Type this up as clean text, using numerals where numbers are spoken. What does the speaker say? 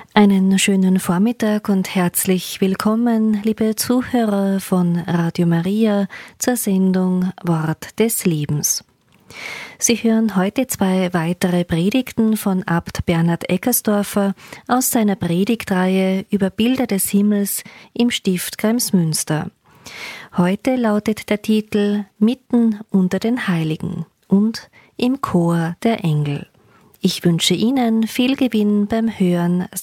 Einen schönen Vormittag und herzlich willkommen, liebe Zuhörer von Radio Maria, zur Sendung Wort des Lebens. Sie hören heute 2 weitere Predigten von Abt Bernhard Eckersdorfer aus seiner Predigtreihe über Bilder des Himmels im Stift Kremsmünster. Heute lautet der Titel Mitten unter den Heiligen und im Chor der Engel. Ich wünsche Ihnen viel Gewinn beim Hören